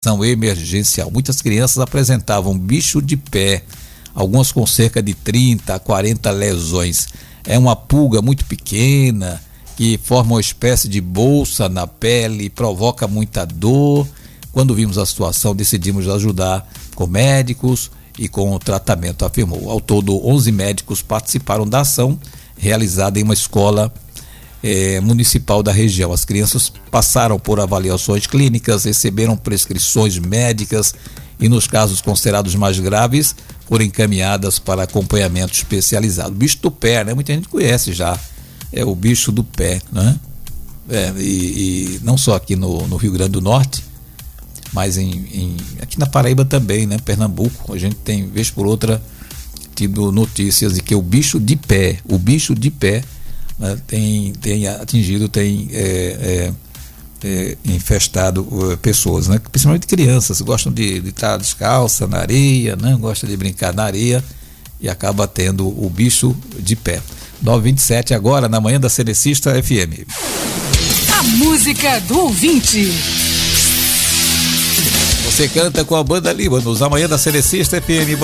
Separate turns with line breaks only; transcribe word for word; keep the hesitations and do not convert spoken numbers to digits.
emergencial. Muitas crianças apresentavam bicho de pé, algumas com cerca de trinta a quarenta lesões. É uma pulga muito pequena que forma uma espécie de bolsa na pele, provoca muita dor. Quando vimos a situação, decidimos ajudar com médicos e com o tratamento, afirmou. Ao todo, onze médicos participaram da ação realizada em uma escola É, municipal da região. As crianças passaram por avaliações clínicas, receberam prescrições médicas e, nos casos considerados mais graves, foram encaminhadas para acompanhamento especializado. Bicho do pé, né? Muita gente conhece já. É o bicho do pé, né? É, e, e não só aqui no, no Rio Grande do Norte, mas em, em, aqui na Paraíba também, né? Pernambuco, a gente tem, vez por outra, tido notícias de que o bicho de pé, o bicho de pé, Tem, tem atingido, tem é, é, é, infestado uh, pessoas, né? Principalmente crianças, gostam de, de estar descalça na areia, né? Gostam de brincar na areia e acaba tendo o bicho de pé. nove e vinte e sete agora, na manhã da Cerecista F M.
A música do ouvinte.
Você canta com a banda Líbanos, amanhã da Cerecista F M.